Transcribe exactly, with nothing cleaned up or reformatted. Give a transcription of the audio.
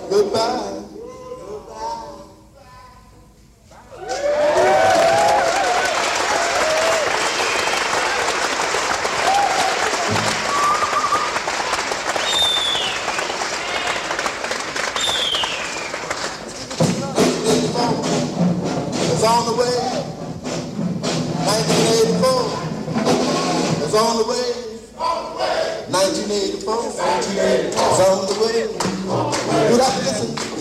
Goodbye. It's on the way. nineteen eighty-four. It's on the way. nineteen eighty-four. It's on the way. You have to listen.